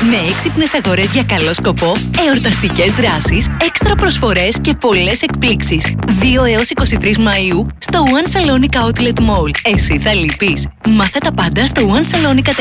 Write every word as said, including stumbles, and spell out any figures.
Με έξυπνες αγορές για καλό σκοπό, εορταστικές δράσεις, έξτρα προσφορές και πολλές εκπλήξεις. δύο έως είκοσι τρεις Μαΐου στο One Salonica Outlet Mall. Εσύ θα λείπεις. Μάθε τα πάντα στο one salonica.